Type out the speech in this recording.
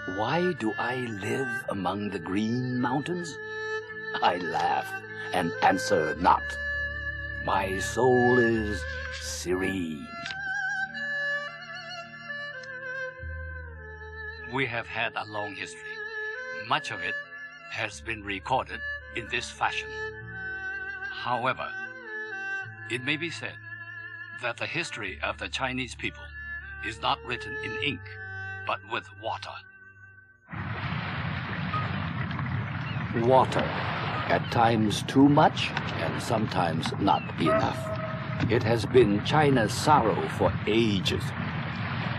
Why do I live among the green mountains? I laugh and answer not. My soul is serene. We have had a long history. Much of it has been recorded in this fashion. However, it may be said that the history of the Chinese people is not written in ink, but with water. Water, at times too much and sometimes not enough. It has been China's sorrow for ages.